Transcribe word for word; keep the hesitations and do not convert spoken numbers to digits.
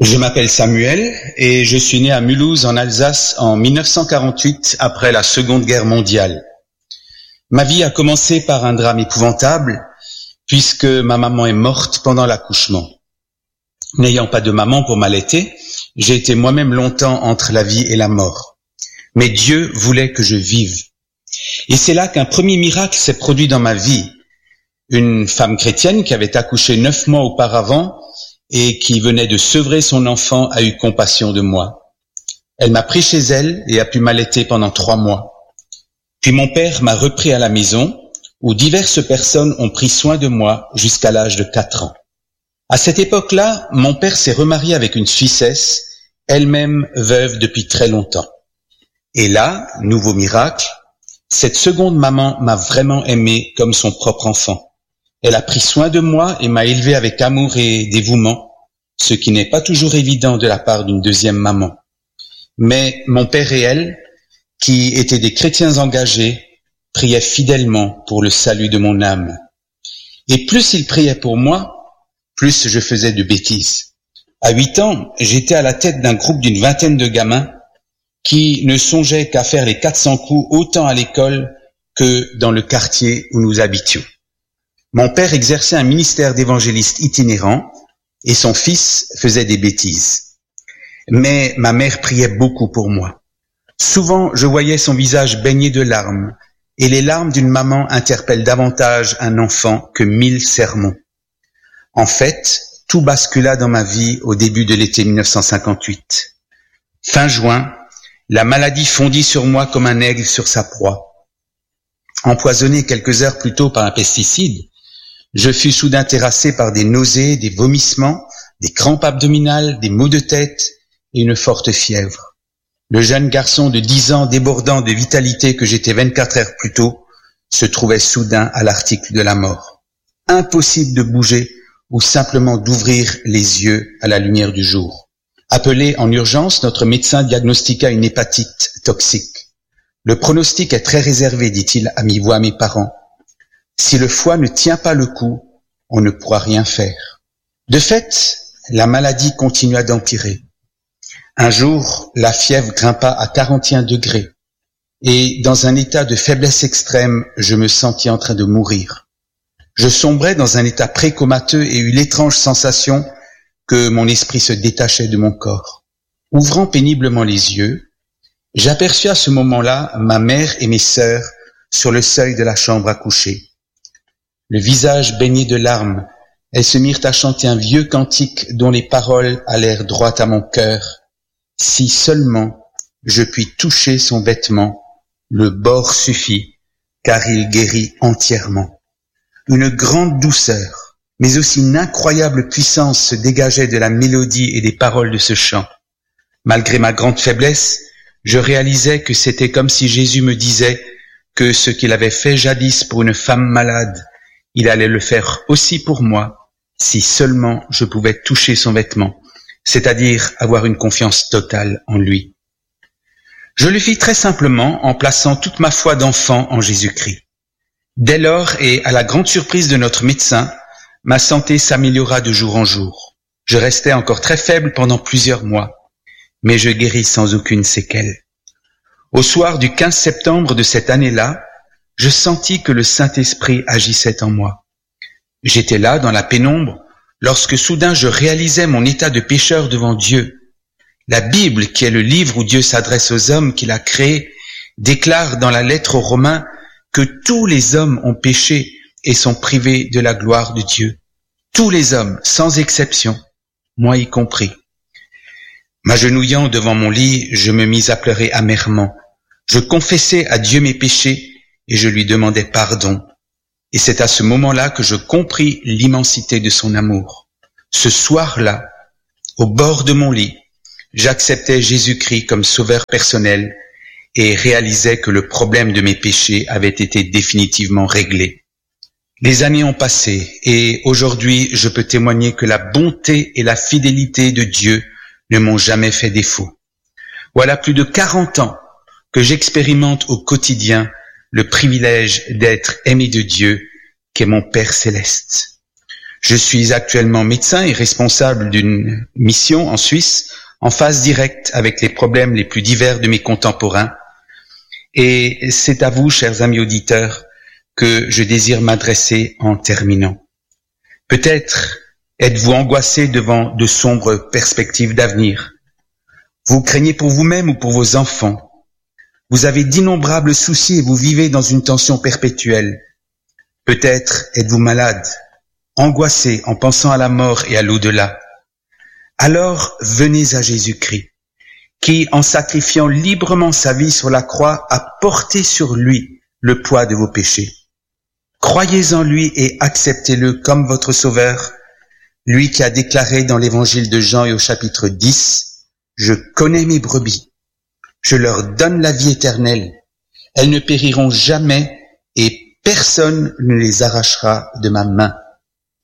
Je m'appelle Samuel et je suis né à Mulhouse en Alsace en mille neuf cent quarante-huit après la Seconde Guerre mondiale. Ma vie a commencé par un drame épouvantable puisque ma maman est morte pendant l'accouchement. N'ayant pas de maman pour m'allaiter, j'ai été moi-même longtemps entre la vie et la mort. Mais Dieu voulait que je vive. Et c'est là qu'un premier miracle s'est produit dans ma vie. Une femme chrétienne qui avait accouché neuf mois auparavant et qui venait de sevrer son enfant a eu compassion de moi. Elle m'a pris chez elle et a pu m'allaiter pendant trois mois. Puis mon père m'a repris à la maison où diverses personnes ont pris soin de moi jusqu'à l'âge de quatre ans. À cette époque-là, mon père s'est remarié avec une Suissesse, elle-même veuve depuis très longtemps. Et là, nouveau miracle, cette seconde maman m'a vraiment aimé comme son propre enfant. Elle a pris soin de moi et m'a élevé avec amour et dévouement, ce qui n'est pas toujours évident de la part d'une deuxième maman. Mais mon père et elle, qui étaient des chrétiens engagés, priaient fidèlement pour le salut de mon âme. Et plus ils priaient pour moi, plus je faisais de bêtises. À huit ans, j'étais à la tête d'un groupe d'une vingtaine de gamins qui ne songeaient qu'à faire les quatre cents coups autant à l'école que dans le quartier où nous habitions. Mon père exerçait un ministère d'évangéliste itinérant et son fils faisait des bêtises. Mais ma mère priait beaucoup pour moi. Souvent, je voyais son visage baigné de larmes et les larmes d'une maman interpellent davantage un enfant que mille sermons. En fait, tout bascula dans ma vie au début de l'été mille neuf cent cinquante-huit. Fin juin, la maladie fondit sur moi comme un aigle sur sa proie. Empoisonné quelques heures plus tôt par un pesticide, je fus soudain terrassé par des nausées, des vomissements, des crampes abdominales, des maux de tête et une forte fièvre. Le jeune garçon de dix ans débordant de vitalité que j'étais vingt-quatre heures plus tôt se trouvait soudain à l'article de la mort. Impossible de bouger ou simplement d'ouvrir les yeux à la lumière du jour. Appelé en urgence, notre médecin diagnostiqua une hépatite toxique. Le pronostic est très réservé, dit-il à mi-voix à mes parents. Si le foie ne tient pas le coup, on ne pourra rien faire. De fait, la maladie continua d'empirer. Un jour, la fièvre grimpa à quarante et un degrés et dans un état de faiblesse extrême, je me sentis en train de mourir. Je sombrais dans un état précomateux et eus l'étrange sensation que mon esprit se détachait de mon corps. Ouvrant péniblement les yeux, j'aperçus à ce moment-là ma mère et mes sœurs sur le seuil de la chambre à coucher. Le visage baigné de larmes, elles se mirent à chanter un vieux cantique dont les paroles allèrent droit à mon cœur. Si seulement je puis toucher son vêtement, le bord suffit, car il guérit entièrement. Une grande douceur, mais aussi une incroyable puissance se dégageait de la mélodie et des paroles de ce chant. Malgré ma grande faiblesse, je réalisais que c'était comme si Jésus me disait que ce qu'il avait fait jadis pour une femme malade, il allait le faire aussi pour moi, si seulement je pouvais toucher son vêtement, c'est-à-dire avoir une confiance totale en lui. Je le fis très simplement en plaçant toute ma foi d'enfant en Jésus-Christ. Dès lors, et à la grande surprise de notre médecin, ma santé s'améliora de jour en jour. Je restais encore très faible pendant plusieurs mois, mais je guéris sans aucune séquelle. Au soir du quinze septembre de cette année-là, je sentis que le Saint-Esprit agissait en moi. J'étais là, dans la pénombre, lorsque soudain je réalisais mon état de pécheur devant Dieu. La Bible, qui est le livre où Dieu s'adresse aux hommes qu'il a créés, déclare dans la lettre aux Romains que tous les hommes ont péché et sont privés de la gloire de Dieu. Tous les hommes, sans exception, moi y compris. M'agenouillant devant mon lit, je me mis à pleurer amèrement. Je confessais à Dieu mes péchés et je lui demandais pardon. Et c'est à ce moment-là que je compris l'immensité de son amour. Ce soir-là, au bord de mon lit, j'acceptais Jésus-Christ comme sauveur personnel et réalisais que le problème de mes péchés avait été définitivement réglé. Les années ont passé et aujourd'hui je peux témoigner que la bonté et la fidélité de Dieu ne m'ont jamais fait défaut. Voilà plus de quarante ans que j'expérimente au quotidien le privilège d'être aimé de Dieu, qu'est mon Père céleste. Je suis actuellement médecin et responsable d'une mission en Suisse, en phase directe avec les problèmes les plus divers de mes contemporains. Et c'est à vous, chers amis auditeurs, que je désire m'adresser en terminant. Peut-être êtes-vous angoissés devant de sombres perspectives d'avenir. Vous craignez pour vous-même ou pour vos enfants. Vous avez d'innombrables soucis et vous vivez dans une tension perpétuelle. Peut-être êtes-vous malade, angoissé en pensant à la mort et à l'au-delà. Alors venez à Jésus-Christ, qui, en sacrifiant librement sa vie sur la croix, a porté sur lui le poids de vos péchés. Croyez en lui et acceptez-le comme votre sauveur, lui qui a déclaré dans l'évangile de Jean et au chapitre dix, « Je connais mes brebis, je leur donne la vie éternelle, elles ne périront jamais et personne ne les arrachera de ma main. »